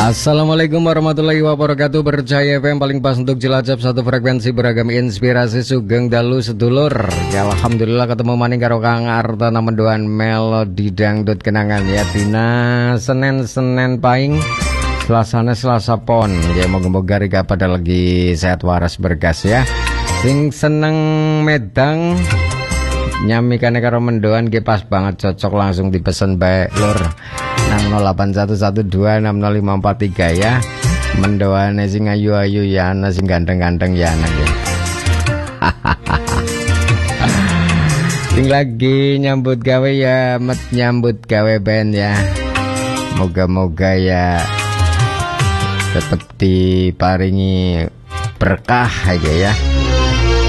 Assalamualaikum warahmatullahi wabarakatuh. Percaya FM paling pas untuk Cilacap, satu frekuensi beragam inspirasi. Sugeng dalu sedulur ya, alhamdulillah ketemu maning karo Kang Arta mendoan melodi dangdut kenangan ya dina Senin paing Selasa pon ya, moga-moga rika pada lagi sehat waras bergas ya. Sing seneng medang nyamikane karo mendoan ki pas banget, cocok langsung dipesen bae lur nang 0811260543 ya. Mendoane sing ayu-ayu ya ana, sing ganteng-ganteng ya ana ya. Sing lagi nyambut gawe ya nyambut gawe band ya. Moga-moga ya tetap diparingi berkah aja ya.